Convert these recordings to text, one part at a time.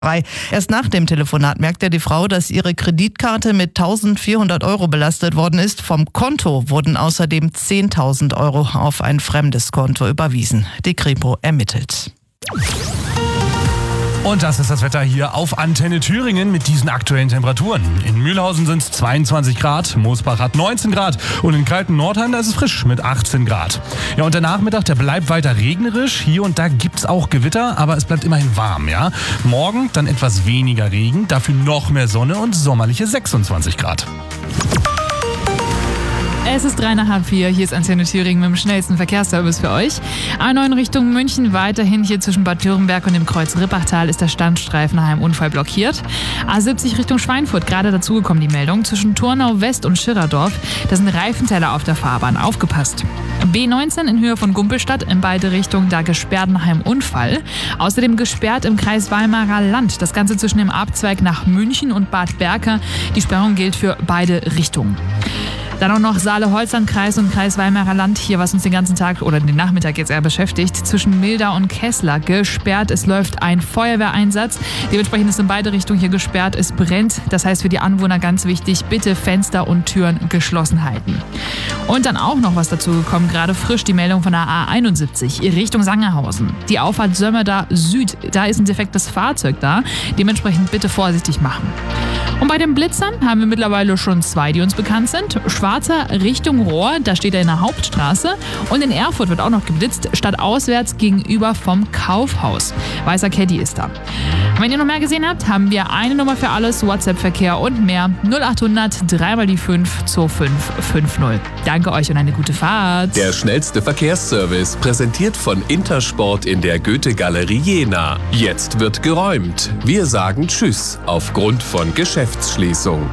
Erst nach dem Telefonat merkte die Frau, dass ihre Kreditkarte mit 1.400 € belastet worden ist. Vom Konto wurden außerdem 10.000 € auf ein fremdes Konto überwiesen. Die Kripo ermittelt. Und das ist das Wetter hier auf Antenne Thüringen mit diesen aktuellen Temperaturen. In Mühlhausen sind es 22 Grad, Moosbach hat 19 Grad und in Kalten-Nordheim, da ist es frisch mit 18 Grad. Ja, und der Nachmittag, der bleibt weiter regnerisch. Hier und da gibt's auch Gewitter, aber es bleibt immerhin warm, ja. Morgen dann etwas weniger Regen, dafür noch mehr Sonne und sommerliche 26 Grad. Es ist 3:03. Hier ist Antenne Thüringen mit dem schnellsten Verkehrsservice für euch. A9 Richtung München, weiterhin hier zwischen Bad Dürrenberg und dem Kreuz Rippachtal ist der Standstreifen nach einem Unfall blockiert. A70 Richtung Schweinfurt, gerade dazugekommen die Meldung. Zwischen Turnau West und Schirrerdorf, da sind Reifenteller auf der Fahrbahn. Aufgepasst. B19 in Höhe von Gumpelstadt, in beide Richtungen, da gesperrt nach einem Unfall. Außerdem gesperrt im Kreis Weimarer Land. Das Ganze zwischen dem Abzweig nach München und Bad Berka. Die Sperrung gilt für beide Richtungen. Dann auch noch Saale-Holzland-Kreis und Kreis Weimarer Land. Hier, was uns den ganzen Tag oder den Nachmittag jetzt eher beschäftigt. Zwischen Mildau und Kessler gesperrt. Es läuft ein Feuerwehreinsatz. Dementsprechend ist in beide Richtungen hier gesperrt. Es brennt. Das heißt für die Anwohner ganz wichtig, bitte Fenster und Türen geschlossen halten. Und dann auch noch was dazu gekommen, gerade frisch die Meldung von der A71 Richtung Sangerhausen. Die Auffahrt Sömmerda Süd, da ist ein defektes Fahrzeug da. Dementsprechend bitte vorsichtig machen. Und bei den Blitzern haben wir mittlerweile schon 2, die uns bekannt sind. Schwarzer Richtung Rohr, da steht er in der Hauptstraße. Und in Erfurt wird auch noch geblitzt, stadtauswärts gegenüber vom Kaufhaus. Weißer Caddy ist da. Und wenn ihr noch mehr gesehen habt, haben wir eine Nummer für alles, WhatsApp-Verkehr und mehr. 0800 3x5 2550. Danke euch und eine gute Fahrt. Der schnellste Verkehrsservice, präsentiert von Intersport in der Goethe-Galerie Jena. Jetzt wird geräumt. Wir sagen Tschüss aufgrund von Geschäftsschließung.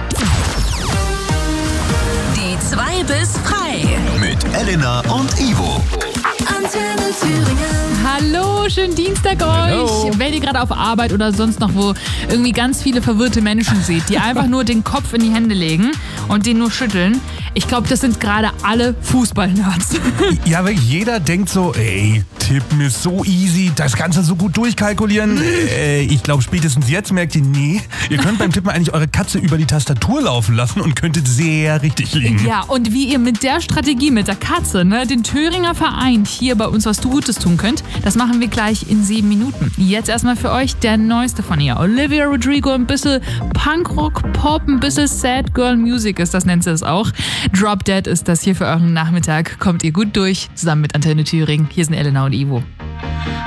Die 2 bis frei. Mit Elena und Ivo. Antenne Thüringen. Hallo, schönen Dienstag euch. Hallo. Wenn ihr gerade auf Arbeit oder sonst noch wo irgendwie ganz viele verwirrte Menschen seht, die einfach nur den Kopf in die Hände legen und den nur schütteln. Ich glaube, das sind gerade alle Fußballnerds. Ja, weil jeder denkt so, ey, Tippen ist so easy, das Ganze so gut durchkalkulieren. Ich glaube, spätestens jetzt merkt ihr, nee, ihr könnt beim Tippen eigentlich eure Katze über die Tastatur laufen lassen und könntet sehr richtig liegen. Ja, und wie ihr mit der Strategie, mit der Katze, den Thüringer Verein hier bei uns was Gutes tun könnt, das machen wir gleich in 7 Minuten. Jetzt erstmal für euch der neueste von ihr. Olivia Rodrigo, ein bisschen Punkrock, Pop, ein bisschen Sad Girl Music ist das, nennt sie es auch. Drop Dead ist das hier für euren Nachmittag. Kommt ihr gut durch, zusammen mit Antenne Thüringen. Hier sind Elena und Ivo.